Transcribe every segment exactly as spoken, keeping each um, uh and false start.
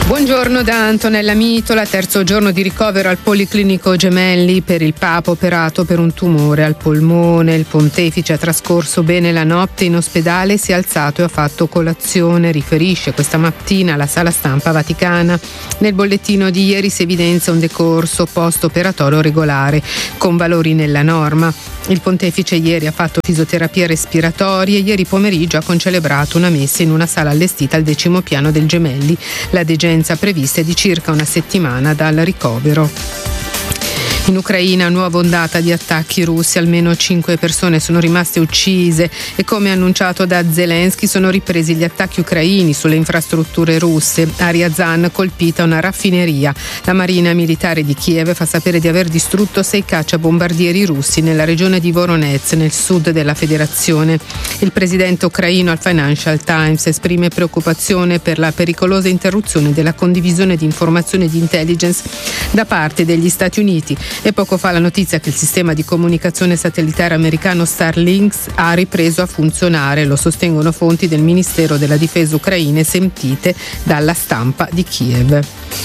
Buongiorno da Antonella Mitola, terzo giorno di ricovero al Policlinico Gemelli per il Papa operato per un tumore al polmone. Il pontefice ha trascorso bene la notte in ospedale, si è alzato e ha fatto colazione, riferisce questa mattina la sala stampa vaticana. Nel bollettino di ieri si evidenzia un decorso post-operatorio regolare con valori nella norma. Il pontefice ieri ha fatto fisioterapie respiratorie, ieri pomeriggio ha concelebrato una messa in una sala allestita al decimo piano del Gemelli. La degenza prevista è di circa una settimana dal ricovero. In Ucraina, nuova ondata di attacchi russi, almeno cinque persone sono rimaste uccise e, come annunciato da Zelensky, sono ripresi gli attacchi ucraini sulle infrastrutture russe. A Ryazan colpita una raffineria. La Marina Militare di Kiev fa sapere di aver distrutto sei cacciabombardieri russi nella regione di Voronezh, nel sud della federazione. Il presidente ucraino al Financial Times esprime preoccupazione per la pericolosa interruzione della condivisione di informazioni di intelligence da parte degli Stati Uniti. E poco fa la notizia che il sistema di comunicazione satellitare americano Starlink ha ripreso a funzionare, lo sostengono fonti del Ministero della Difesa ucraine sentite dalla stampa di Kiev.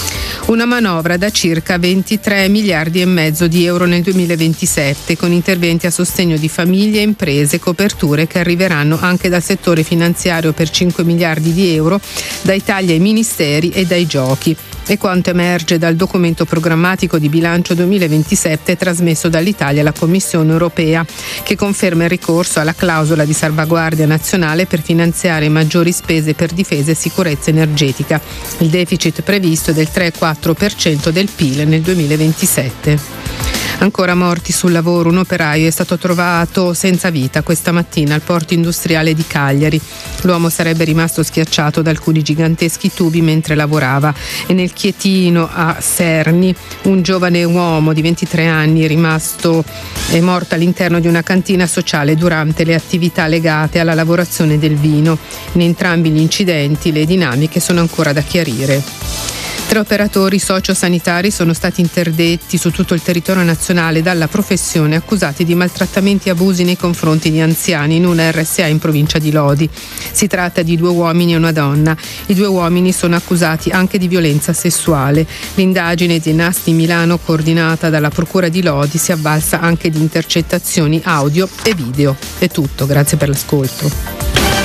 Una manovra da circa ventitré miliardi e mezzo di euro nel duemilaventisette, con interventi a sostegno di famiglie e imprese, coperture che arriveranno anche dal settore finanziario per cinque miliardi di euro, dai tagli ai ministeri e dai giochi. E quanto emerge dal documento programmatico di bilancio duemilaventisette trasmesso dall'Italia alla Commissione europea, che conferma il ricorso alla clausola di salvaguardia nazionale per finanziare maggiori spese per difesa e sicurezza energetica. Il deficit previsto è del tre virgola quattro per cento del P I L nel duemilaventisette. Ancora morti sul lavoro, un operaio è stato trovato senza vita questa mattina al porto industriale di Cagliari. L'uomo sarebbe rimasto schiacciato da alcuni giganteschi tubi mentre lavorava. E nel Chietino a Serni un giovane uomo di ventitré anni è rimasto è morto all'interno di una cantina sociale durante le attività legate alla lavorazione del vino. In entrambi gli incidenti le dinamiche sono ancora da chiarire. Tre operatori sociosanitari sono stati interdetti su tutto il territorio nazionale dalla professione, accusati di maltrattamenti e abusi nei confronti di anziani in una R S A in provincia di Lodi. Si tratta di due uomini e una donna. I due uomini sono accusati anche di violenza sessuale. L'indagine di Nasti Milano, coordinata dalla Procura di Lodi, si è avvalsa anche di intercettazioni audio e video. È tutto, grazie per l'ascolto.